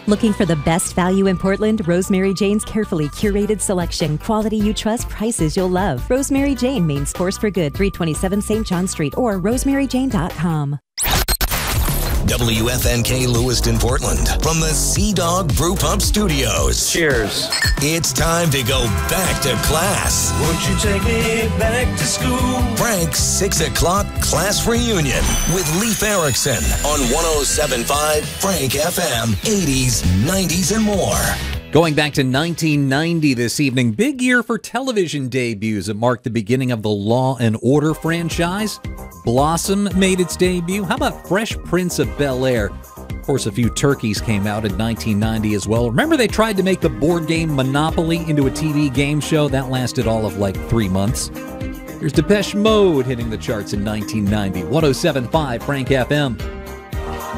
Looking for the best value in Portland? Rosemary Jane's carefully curated selection. Quality you trust, prices you'll love. Rosemary Jane, Maine's Force for Good, 327 St. John Street, or rosemaryjane.com. WFNK Lewiston, Portland, from the Sea Dog Brew Pub Studios. Cheers. It's time to go back to class. Won't you take me back to school? Frank's 6 o'clock class reunion with Leif Erikson on 107.5 Frank FM, 80s, 90s, and more. Going back to 1990 this evening, big year for television debuts. It marked the beginning of the Law and Order franchise. Blossom made its debut. How about Fresh Prince of Bel-Air? Of course, a few turkeys came out in 1990 as well. Remember they tried to make the board game Monopoly into a TV game show? That lasted all of like 3 months. Here's Depeche Mode hitting the charts in 1990. 107.5 Frank FM.